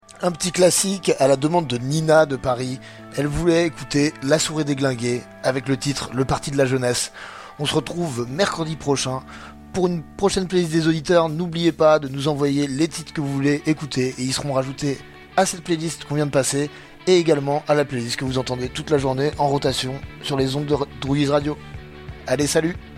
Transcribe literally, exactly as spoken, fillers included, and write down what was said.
Un petit classique à la demande de Nina de Paris. Elle voulait écouter La Souris déglinguée avec le titre Le Parti de la Jeunesse. On se retrouve mercredi prochain pour une prochaine playlist des auditeurs. N'oubliez pas de nous envoyer les titres que vous voulez écouter et ils seront rajoutés à cette playlist qu'on vient de passer et également à la playlist que vous entendez toute la journée en rotation sur les ondes de Drouise Radio. Allez, salut!